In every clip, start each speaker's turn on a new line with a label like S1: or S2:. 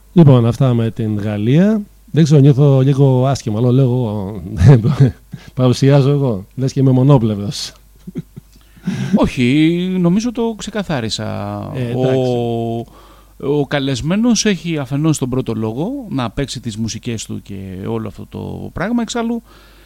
S1: Λοιπόν, αυτά με την Γαλλία. Δεν ξέρω, νιώθω λίγο άσχημα. Λέω, παρουσιάζω εγώ. Λες και είμαι μονόπλευρος.
S2: Όχι, νομίζω το ξεκαθάρισα. Ο καλεσμένος έχει αφενός τον πρώτο λόγο να παίξει τις μουσικές του και όλο αυτό το πράγμα. Εξάλλου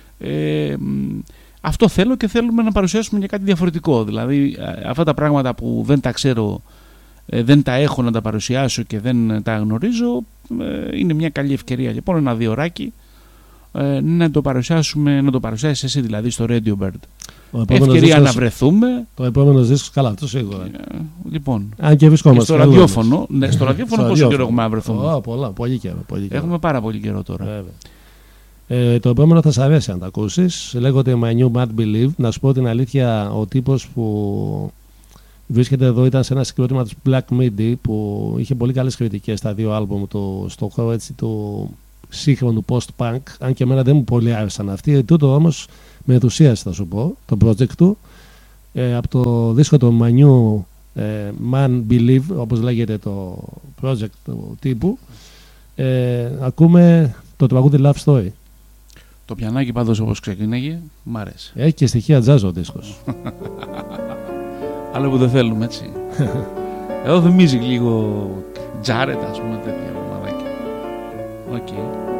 S2: αυτό θέλω και θέλουμε να παρουσιάσουμε για κάτι διαφορετικό. Δηλαδή αυτά τα πράγματα που δεν τα ξέρω, δεν τα έχω να τα παρουσιάσω και δεν τα γνωρίζω, είναι μια καλή ευκαιρία λοιπόν ένα διωράκι να το παρουσιάσουμε, να το παρουσιάσεις εσύ δηλαδή στο Radio Bird. Ευκαιρία δίσκος, να βρεθούμε.
S1: Το επόμενο δίσκο, καλά, το σίγουρα.
S2: Λοιπόν,
S1: αν και βρισκόμαστε
S2: στο ραδιόφωνο. Ναι, στο ραδιόφωνο πόσο καιρό έχουμε να βρεθούμε?
S1: Πολύ καιρό.
S2: Έχουμε πάρα πολύ καιρό τώρα.
S1: Το επόμενο θα σε αρέσει αν το ακούσεις. Λέγεται My New Mad Believe. Να σου πω την αλήθεια, ο τύπος που βρίσκεται εδώ ήταν σε ένα συγκρότημα της Black Midi που είχε πολύ καλές κριτικές στα δύο άλμπουμ του, στο χώρο έτσι του σύγχρονου post-punk. Αν και εμένα δεν μου πολύ άρεσαν αυτοί. Τούτο όμως με ενθουσίασε, θα σου πω, το project του. Από το δίσκο του My New Man Believe, όπως λέγεται το project του τύπου, ακούμε το τραγούδι Love Story.
S2: Το πιανάκι πάντως όπως ξεκίναγε, μ' άρεσε.
S1: Έχει και στοιχεία jazz ο δίσκος.
S2: Άλλο που δεν θέλουμε, έτσι. Εδώ θυμίζει λίγο Τζάρετ, ας πούμε, τέτοια ομαδάκια. Οκ.